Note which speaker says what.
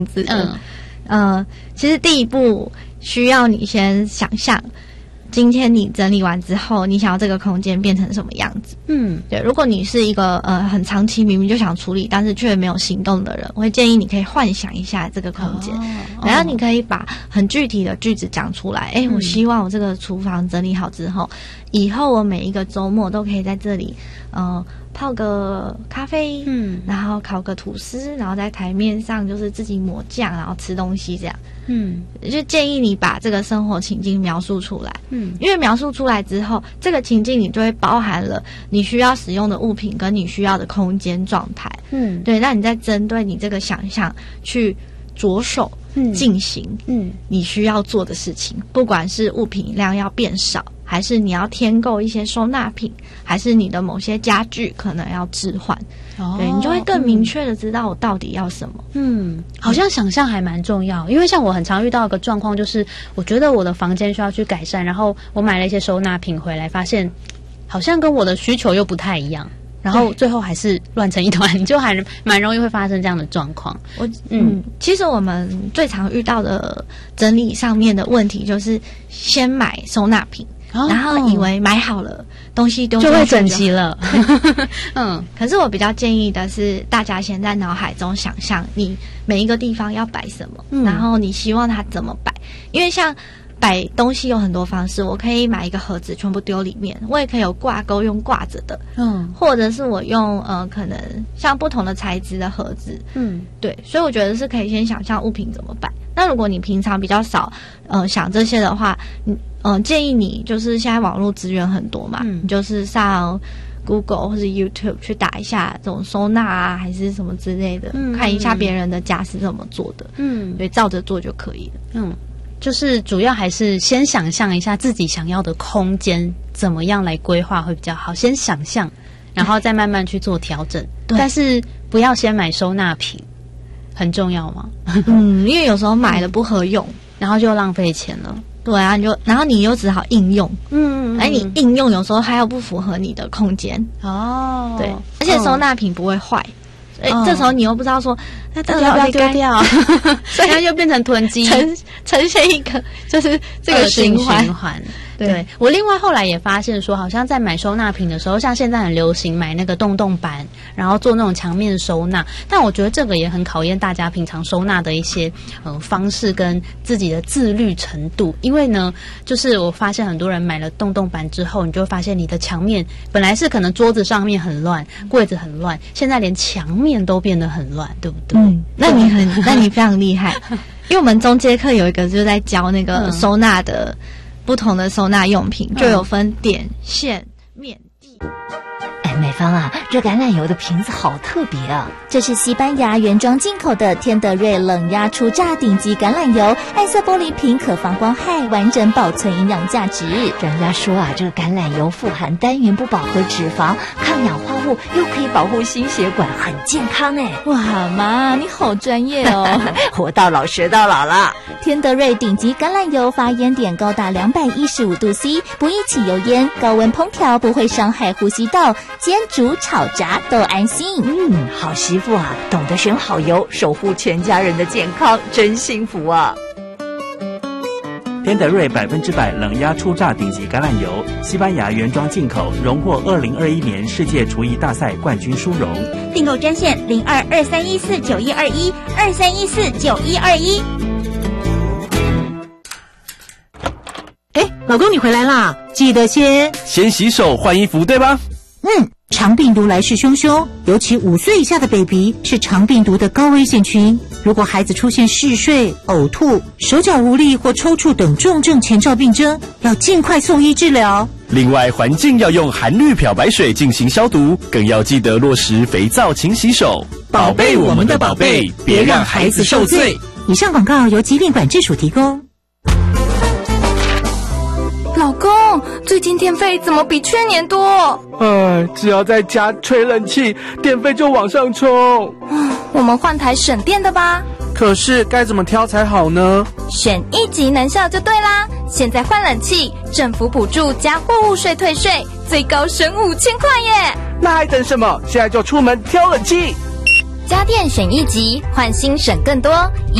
Speaker 1: 子的。其实第一步需要你先想象，今天你整理完之后，你想要这个空间变成什么样子？对。如果你是一个很长期明明就想处理，但是却没有行动的人，我会建议你可以幻想一下这个空间，然后你可以把很具体的句子讲出来。我希望我这个厨房整理好之后，以后我每一个周末都可以在这里，泡个咖啡，然后烤个吐司，然后在台面上就是自己抹酱，然后吃东西这样。就建议你把这个生活情境描述出来。因为描述出来之后，这个情境你就会包含了你需要使用的物品跟你需要的空间状态。对，那你再针对你这个想象去着手进行你需要做的事情，不管是物品量要变少，还是你要添购一些收纳品，还是你的某些家具可能要置换。对，你就会更明确的知道我到底要什么。
Speaker 2: 好像想象还蛮重要，因为像我很常遇到一个状况，就是我觉得我的房间需要去改善，然后我买了一些收纳品回来，发现好像跟我的需求又不太一样，然后最后还是乱成一团，就还蛮容易会发生这样的状况。
Speaker 1: 其实我们最常遇到的整理上面的问题就是先买收纳品，然后以为买好了东西丢
Speaker 2: 就会整齐了。
Speaker 1: 可是我比较建议的是，大家先在脑海中想象你每一个地方要摆什么，然后你希望它怎么摆。因为像摆东西有很多方式，我可以买一个盒子全部丢里面，我也可以有挂钩用挂着的，或者是我用可能像不同的材质的盒子，对，所以我觉得是可以先想象物品怎么摆。那如果你平常比较少想这些的话，建议你就是现在网络资源很多嘛，你就是上 Google 或是 YouTube 去打一下这种收纳啊，还是什么之类的，看一下别人的家是怎么做的，对，照着做就可以了。
Speaker 2: 就是主要还是先想象一下自己想要的空间怎么样来规划会比较好，先想象，然后再慢慢去做调整。但是不要先买收纳品，很重要吗？
Speaker 1: 因为有时候买了不合用，
Speaker 2: 然后就浪费钱了。
Speaker 1: 对啊，然后你又只好应用，你应用有时候还要不符合你的空间。对，而且收纳品不会坏。这时候你又不知道说那到底要不要丢掉，
Speaker 2: 所以它就变成囤积，
Speaker 1: 呈现一个就是这个循环。
Speaker 2: 对，我另外后来也发现说，好像在买收纳品的时候，像现在很流行买那个洞洞板，然后做那种墙面收纳。但我觉得这个也很考验大家平常收纳的一些方式跟自己的自律程度。因为呢，就是我发现很多人买了洞洞板之后，你就会发现你的墙面本来是可能桌子上面很乱，柜子很乱，现在连墙面都变得很乱，对不对？
Speaker 1: 那你非常厉害，因为我们中阶课有一个就在教那个收纳的。不同的收纳用品就有分点、线、面、地。
Speaker 3: 美芳啊，这橄榄油的瓶子好特别啊！
Speaker 4: 这是西班牙原装进口的天德瑞冷压初榨顶级橄榄油，暗色玻璃瓶可防光害，完整保存营养价值。
Speaker 3: 专家说啊，这个橄榄油富含单元不饱和脂肪，抗氧化物，又可以保护心血管，很健康哎！
Speaker 4: 哇，妈，你好专业哦！
Speaker 3: 活到老学到老啦！
Speaker 4: 天德瑞顶级橄榄油发烟点高达215度 C， 不易起油烟，高温烹调不会伤害呼吸道，煎煮炒炸都安心。
Speaker 3: 好媳妇啊，懂得选好油，守护全家人的健康，真幸福啊！
Speaker 5: 天德瑞100%冷压初榨顶级橄榄油，西班牙原装进口，荣获2021年世界厨艺大赛冠军殊荣。
Speaker 6: 订购专线0223149121 23149121。
Speaker 7: 老公你回来啦，记得先
Speaker 8: 洗手换衣服，对吧？
Speaker 7: 肠病毒来势汹汹，尤其5岁以下的 baby 是肠病毒的高危险群。如果孩子出现嗜睡、呕吐、手脚无力或抽搐等重症前兆病征，要尽快送医治疗。
Speaker 8: 另外，环境要用含氯漂白水进行消毒，更要记得落实肥皂勤洗手，宝贝我们的宝贝，别让孩子受罪。
Speaker 7: 以上广告由疾病管制署提供。
Speaker 9: 老公，最近电费怎么比去年多？
Speaker 8: 只要在家吹冷气，电费就往上冲。
Speaker 9: 我们换台省电的吧。
Speaker 8: 可是该怎么挑才好呢？
Speaker 9: 选一级能效就对啦。现在换冷气，政府补助加货物税退税，最高省5000块耶！
Speaker 8: 那还等什么？现在就出门挑冷气。
Speaker 9: 家电选一级，换新省更多。